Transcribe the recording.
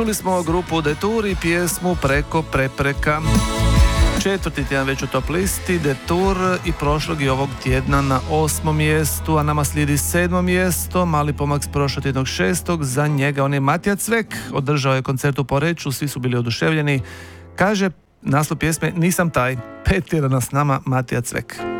Čuli smo grupu Detour i pjesmu Preko prepreka. 4. tjedan već u top listi Detour i prošlog i ovog tjedna na 8. mjestu, a nama slijedi 7. mjesto, mali pomak s prošlotjednog 6. Za njega on je Matija Cvek, održao je koncert u Poreču, svi su bili oduševljeni. Kaže naslov pjesme Nisam taj. 5 tjedana s nama Matija Cvek.